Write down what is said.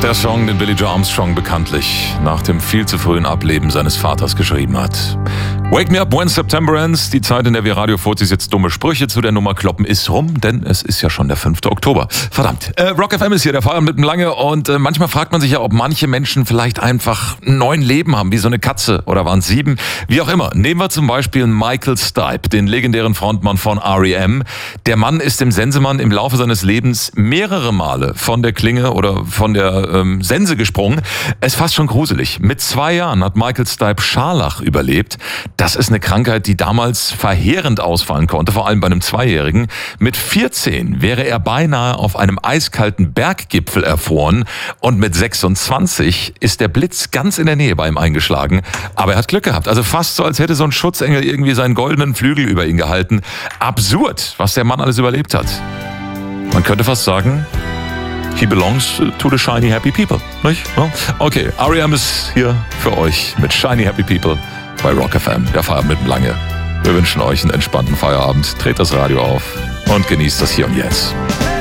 Der Song, den Billy Joe Armstrong bekanntlich nach dem viel zu frühen Ableben seines Vaters geschrieben hat. Wake me up when September ends. Die Zeit, in der wir Radio Fuzis jetzt dumme Sprüche zu der Nummer kloppen, ist rum, denn es ist ja schon der 5. Oktober. Verdammt. Rock FM ist hier, der Feierabend mit dem Lange, und manchmal fragt man sich ja, ob manche Menschen vielleicht einfach 9 Leben haben, wie so eine Katze, oder waren es 7? Wie auch immer. Nehmen wir zum Beispiel Michael Stipe, den legendären Frontmann von R.E.M. Der Mann ist dem Sensemann im Laufe seines Lebens mehrere Male von der Klinge oder von der Sense gesprungen. Es ist fast schon gruselig. Mit 2 Jahren hat Michael Stipe Scharlach überlebt. Das ist eine Krankheit, die damals verheerend ausfallen konnte, vor allem bei einem 2-Jährigen. Mit 14 wäre er beinahe auf einem eiskalten Berggipfel erfroren, und mit 26 ist der Blitz ganz in der Nähe bei ihm eingeschlagen. Aber er hat Glück gehabt. Also fast so, als hätte so ein Schutzengel irgendwie seinen goldenen Flügel über ihn gehalten. Absurd, was der Mann alles überlebt hat. Man könnte fast sagen, he belongs to the shiny happy people, nicht? Okay, R.E.M. ist hier für euch mit Shiny Happy People bei Rock FM, der Feierabend mit dem Lange. Wir wünschen euch einen entspannten Feierabend, dreht das Radio auf und genießt das Hier und Jetzt.